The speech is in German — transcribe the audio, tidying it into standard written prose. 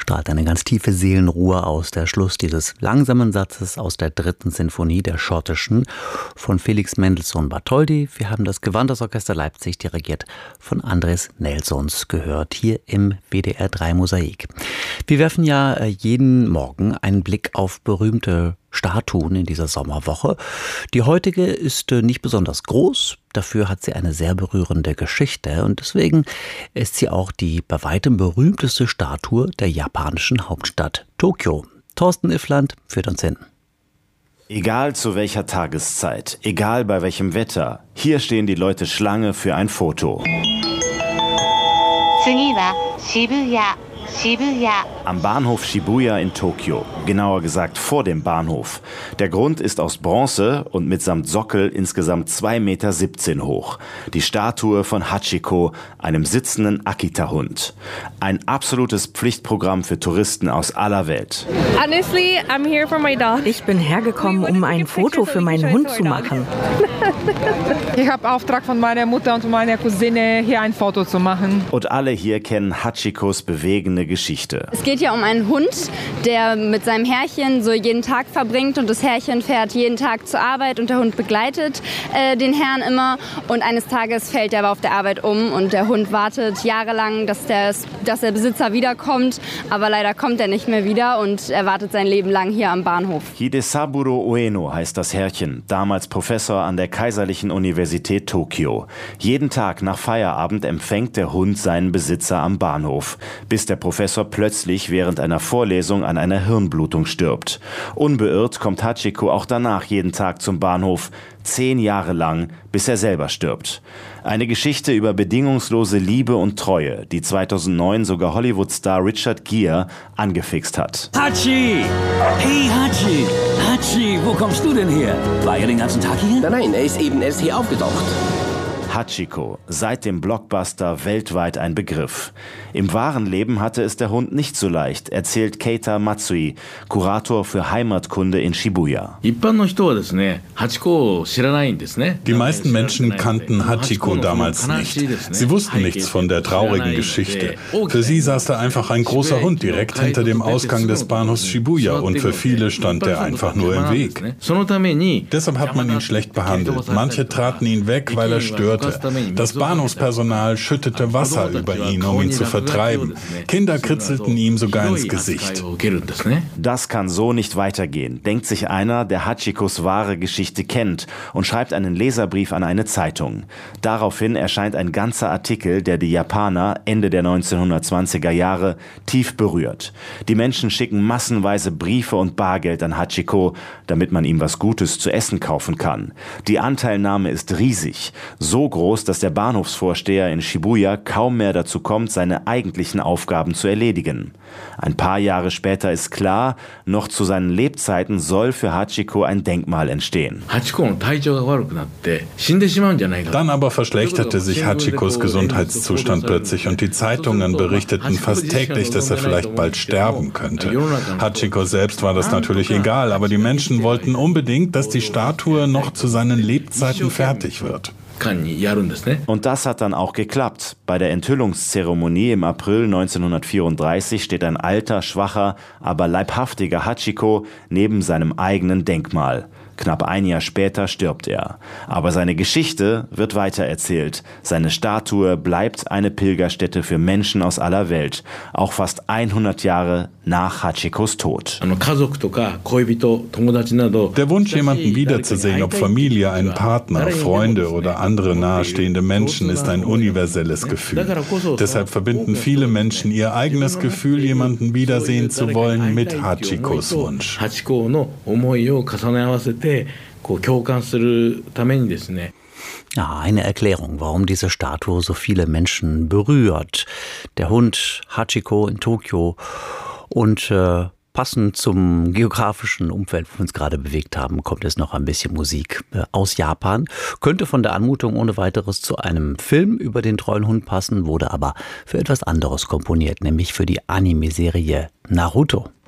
strahlt eine ganz tiefe Seelenruhe aus. Der Schluss dieses langsamen Satzes aus der 3. Sinfonie der schottischen von Felix Mendelssohn Bartholdy. Wir haben das Gewandhausorchester Leipzig dirigiert von Andres Nelsons gehört, hier im WDR 3 Mosaik. Wir werfen ja jeden Morgen einen Blick auf berühmte Statuen in dieser Sommerwoche. Die heutige ist nicht besonders groß, dafür hat sie eine sehr berührende Geschichte und deswegen ist sie auch die bei weitem berühmteste Statue der japanischen Hauptstadt Tokio. Thorsten Iffland führt uns hin. Egal zu welcher Tageszeit, egal bei welchem Wetter, hier stehen die Leute Schlange für ein Foto. Am Bahnhof Shibuya in Tokio, genauer gesagt vor dem Bahnhof. Der Grund ist aus Bronze und mitsamt Sockel insgesamt 2,17 Meter hoch. Die Statue von Hachiko, einem sitzenden Akita-Hund. Ein absolutes Pflichtprogramm für Touristen aus aller Welt. Honestly, I'm here for my dog. Ich bin hergekommen, um ein Foto für meinen Hund zu machen. Ich habe Auftrag von meiner Mutter und meiner Cousine, hier ein Foto zu machen. Und alle hier kennen Hachikos bewegende Geschichte. Es geht ja um einen Hund, der mit seinem Herrchen so jeden Tag verbringt und das Herrchen fährt jeden Tag zur Arbeit und der Hund begleitet den Herrn immer und eines Tages fällt er aber auf der Arbeit um und der Hund wartet jahrelang, dass der Besitzer wiederkommt, aber leider kommt er nicht mehr wieder und er wartet sein Leben lang hier am Bahnhof. Hidesaburo Ueno heißt das Herrchen, damals Professor an der Kaiserlichen Universität Tokio. Jeden Tag nach Feierabend empfängt der Hund seinen Besitzer am Bahnhof, bis der Professor plötzlich während einer Vorlesung an einer Hirnblutung stirbt. Unbeirrt kommt Hachiko auch danach jeden Tag zum Bahnhof, 10 Jahre lang, bis er selber stirbt. Eine Geschichte über bedingungslose Liebe und Treue, die 2009 sogar Hollywood-Star Richard Gere angefixt hat. Hachi! Hey Hachi! Hachi, wo kommst du denn her? War er den ganzen Tag hier? Nein, er ist eben erst hier aufgetaucht. Hachiko, seit dem Blockbuster weltweit ein Begriff. Im wahren Leben hatte es der Hund nicht so leicht, erzählt Keita Matsui, Kurator für Heimatkunde in Shibuya. Die meisten Menschen kannten Hachiko damals nicht. Sie wussten nichts von der traurigen Geschichte. Für sie saß da einfach ein großer Hund direkt hinter dem Ausgang des Bahnhofs Shibuya und für viele stand er einfach nur im Weg. Deshalb hat man ihn schlecht behandelt. Manche traten ihn weg, weil er störte. Das Bahnhofspersonal schüttete Wasser über ihn, um ihn zu vertreiben. Kinder kritzelten ihm sogar ins Gesicht. Das kann so nicht weitergehen, denkt sich einer, der Hachikos wahre Geschichte kennt und schreibt einen Leserbrief an eine Zeitung. Daraufhin erscheint ein ganzer Artikel, der die Japaner Ende der 1920er Jahre tief berührt. Die Menschen schicken massenweise Briefe und Bargeld an Hachiko, damit man ihm was Gutes zu essen kaufen kann. Die Anteilnahme ist riesig, so groß, dass der Bahnhofsvorsteher in Shibuya kaum mehr dazu kommt, seine eigentlichen Aufgaben zu erledigen. Ein paar Jahre später ist klar, noch zu seinen Lebzeiten soll für Hachiko ein Denkmal entstehen. Dann aber verschlechterte sich Hachikos Gesundheitszustand plötzlich und die Zeitungen berichteten fast täglich, dass er vielleicht bald sterben könnte. Hachiko selbst war das natürlich egal, aber die Menschen wollten unbedingt, dass die Statue noch zu seinen Lebzeiten fertig wird. Und das hat dann auch geklappt. Bei der Enthüllungszeremonie im April 1934 steht ein alter, schwacher, aber leibhaftiger Hachiko neben seinem eigenen Denkmal. Knapp ein Jahr später stirbt er. Aber seine Geschichte wird weitererzählt. Seine Statue bleibt eine Pilgerstätte für Menschen aus aller Welt. Auch fast 100 Jahre nach Hachikos Tod. Der Wunsch, jemanden wiederzusehen, ob Familie, einen Partner, Freunde oder andere nahestehende Menschen, ist ein universelles Gefühl. Deshalb verbinden viele Menschen ihr eigenes Gefühl, jemanden wiedersehen zu wollen, mit Hachikos Wunsch. Ja, eine Erklärung, warum diese Statue so viele Menschen berührt. Der Hund Hachiko in Tokio und passend zum geografischen Umfeld, wo wir uns gerade bewegt haben, kommt es noch ein bisschen Musik aus Japan. Könnte von der Anmutung ohne weiteres zu einem Film über den treuen Hund passen, wurde aber für etwas anderes komponiert, nämlich für die Anime-Serie Naruto.